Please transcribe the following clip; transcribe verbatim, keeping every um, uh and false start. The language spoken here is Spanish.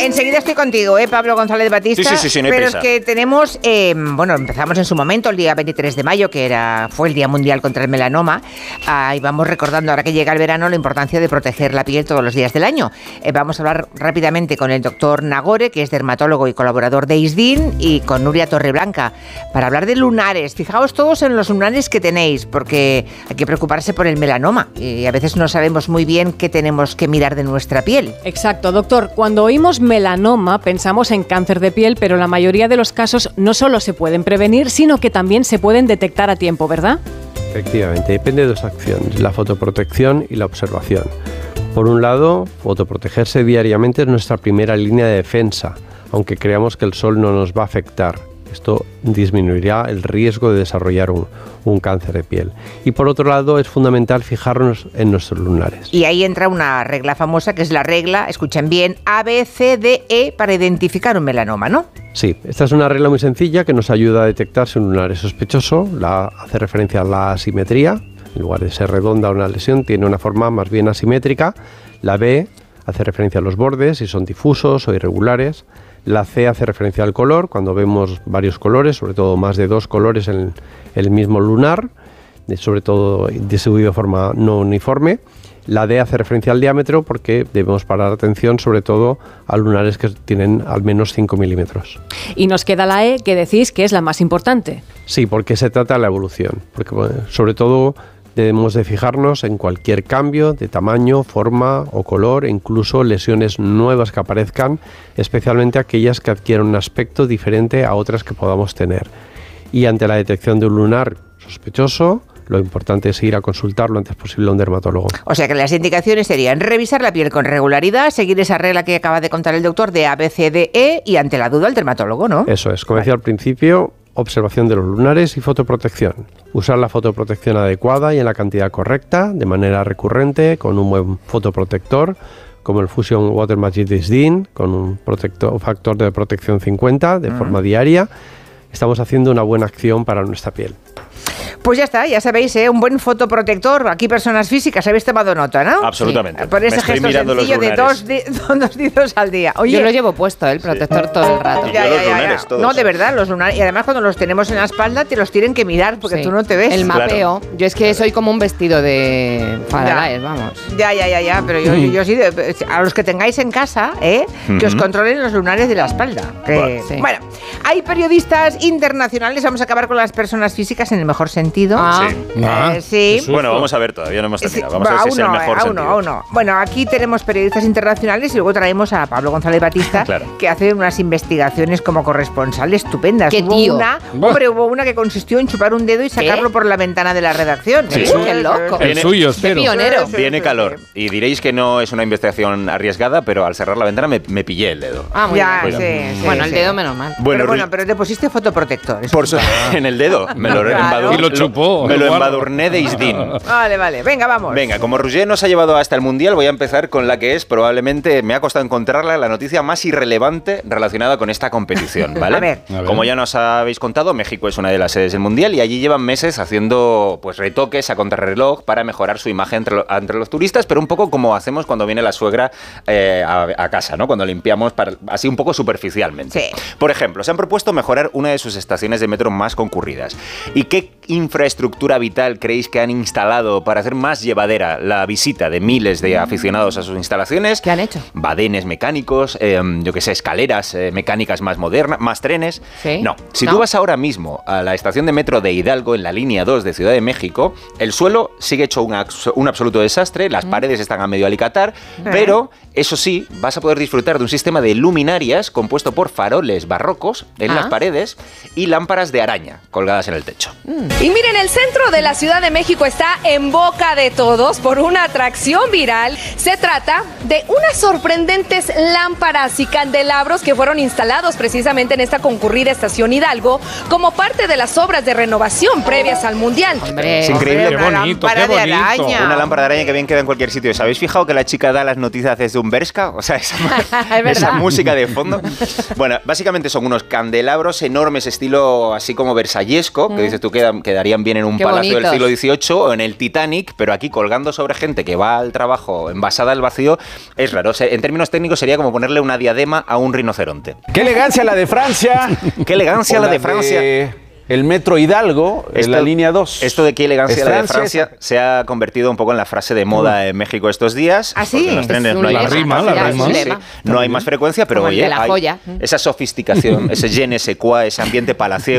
enseguida estoy contigo, ¿eh, Pablo González Batista? Sí, sí, sí, sí, no hay Pero prisa. es que tenemos, eh, bueno, empezamos en su momento, el día veintitrés de mayo, que era fue el Día Mundial contra el Melanoma. Ah, y vamos recordando, ahora que llega el verano, la importancia de proteger la piel todos los días del año. Eh, vamos a hablar rápidamente con el doctor Nagore, que es dermatólogo y colaborador de ISDIN, y con Nuria Torreblanca, para hablar de lunares. Fijaos todos en los lunares que tenéis, porque hay que preocuparse por el melanoma, y a veces no sabemos muy bien qué tenemos que mirar de nuestra piel. Exacto, doctor. Cuando oímos melanoma, pensamos en cáncer de piel, pero la mayoría de los casos no solo se pueden prevenir, sino que también se pueden detectar a tiempo, ¿verdad? Efectivamente, depende de dos acciones, la fotoprotección y la observación. Por un lado, fotoprotegerse diariamente es nuestra primera línea de defensa, aunque creamos que el sol no nos va a afectar. Esto disminuirá el riesgo de desarrollar un, un cáncer de piel. Y por otro lado, es fundamental fijarnos en nuestros lunares. Y ahí entra una regla famosa, que es la regla, escuchen bien, A B C D E, para identificar un melanoma, ¿no? Sí, esta es una regla muy sencilla que nos ayuda a detectar si un lunar es sospechoso. La A hace referencia a la asimetría. En lugar de ser redonda una lesión, tiene una forma más bien asimétrica. La B hace referencia a los bordes, si son difusos o irregulares. La C hace referencia al color, cuando vemos varios colores, sobre todo más de dos colores en el mismo lunar, sobre todo distribuido de forma no uniforme. La D hace referencia al diámetro, porque debemos parar atención sobre todo a lunares que tienen al menos cinco milímetros. Y nos queda la E, que decís que es la más importante. Sí, porque se trata de la evolución, porque sobre todo debemos de fijarnos en cualquier cambio de tamaño, forma o color, e incluso lesiones nuevas que aparezcan, especialmente aquellas que adquieran un aspecto diferente a otras que podamos tener. Y ante la detección de un lunar sospechoso, lo importante es ir a consultar lo antes posible a un dermatólogo. O sea que las indicaciones serían revisar la piel con regularidad, seguir esa regla que acaba de contar el doctor de A, B, C, D, E, y ante la duda el dermatólogo, ¿no? Eso es, como decía al principio, observación de los lunares y fotoprotección. Usar la fotoprotección adecuada y en la cantidad correcta, de manera recurrente, con un buen fotoprotector, como el Fusion Water Magic de ISDIN, con un protector, factor de protección cincuenta, de uh-huh. forma diaria. Estamos haciendo una buena acción para nuestra piel. Pues ya está, ya sabéis, ¿eh? Un buen fotoprotector. Aquí personas físicas, habéis tomado nota, ¿no? Absolutamente. Sí. Por ese gesto sencillo de dos, di- dos dedos al día. Oye, yo lo llevo puesto, ¿eh? El protector sí. todo el rato. Ya, yo ya, los ya, lunares ya. todos. No, de verdad, los lunares. Y además cuando los tenemos en la espalda te los tienen que mirar porque sí. tú no te ves. El mapeo. Claro. Yo es que soy como un vestido de Faraday, vamos. Ya, ya, ya, ya. Pero yo, yo, yo sí, de, a los que tengáis en casa, ¿eh? Uh-huh. Que os controlen los lunares de la espalda. Que, bueno, sí. bueno, hay periodistas internacionales. Vamos a acabar con las personas físicas en el mejor sentido. Ah. Sí. Ah, eh, sí. Bueno, vamos a ver, todavía no hemos terminado. Vamos sí, a ver si uno, es el mejor a sentido. uno, a uno. Bueno, aquí tenemos periodistas internacionales y luego traemos a Pablo González Batista, claro. que hace unas investigaciones como corresponsal estupendas. ¿Qué hubo tío? Una, hombre, hubo una que consistió en chupar un dedo y sacarlo ¿Qué? por la ventana de la redacción. Sí. ¿Eh? ¡Qué loco! El suyo, espero. ¡Qué pionero! Viene calor. Y diréis que no es una investigación arriesgada, pero al cerrar la ventana me, me pillé el dedo. Ah, muy ya, bien. Sí, sí, bueno, sí. el dedo menos mal. Bueno, pero bueno, pero te pusiste fotoprotector. Por su, en el dedo. Me lo, Claro. embadurné, Y lo chupó. Me lo Guarda. embadurné de ISDIN. Vale, vale. Venga, vamos. Venga, como Roger nos ha llevado hasta el Mundial, voy a empezar con la que es, probablemente, me ha costado encontrarla, la noticia más irrelevante relacionada con esta competición, ¿vale? A ver. A ver. Como ya nos habéis contado, México es una de las sedes del Mundial y allí llevan meses haciendo pues retoques a contrarreloj para mejorar su imagen entre, lo, entre los turistas, pero un poco como hacemos cuando viene la suegra eh, a, a casa, ¿no? Cuando limpiamos para, así un poco superficialmente. Sí. Por ejemplo, se han propuesto mejorar una de sus estaciones de metro más concurridas. ¿Y qué infraestructura vital creéis que han instalado para hacer más llevadera la visita de miles de aficionados a sus instalaciones? ¿Qué han hecho? Badenes mecánicos, eh, yo que sé, escaleras eh, mecánicas más modernas, más trenes. ¿Sí? No, si ¿No? tú vas ahora mismo a la estación de metro de Hidalgo en la línea dos de Ciudad de México, el suelo sigue hecho un, un absoluto desastre, las mm. paredes están a medio alicatar, ¿Eh? pero eso sí, vas a poder disfrutar de un sistema de luminarias compuesto por faroles barrocos en ah. las paredes y lámparas de araña colgadas en el techo. Mm. Y miren, el centro de la Ciudad de México está en boca de todos por una atracción viral. Se trata de unas sorprendentes lámparas y candelabros que fueron instalados precisamente en esta concurrida estación Hidalgo como parte de las obras de renovación previas al Mundial. Hombre, es increíble. Qué bonito, qué bonito. Araña. Una lámpara de araña que bien queda en cualquier sitio. ¿Os habéis fijado que la chica da las noticias desde un Bershka? O sea, esa, esa música de fondo. Bueno, básicamente son unos candelabros enormes estilo así como versallesco, que dices tú quedan, quedarían quedarían bien en un Qué palacio bonitos. del siglo dieciocho o en el Titanic, pero aquí colgando sobre gente que va al trabajo envasada al vacío es raro. O sea, en términos técnicos sería como ponerle una diadema a un rinoceronte. ¡Qué elegancia la de Francia! ¡Qué elegancia O la de Francia! El Metro Hidalgo, en la línea dos. Esto de qué elegancia ¿Es la de Francia? Francia se ha convertido un poco en la frase de moda en México estos días. ¿Ah, sí? porque en los trenes Es un no hay lema, más- rima, la ya, es rima. un Sí, lema. no hay más frecuencia, pero Como el oye, de la hay joya. esa sofisticación, ese je ne sais quoi, ese ambiente palaciego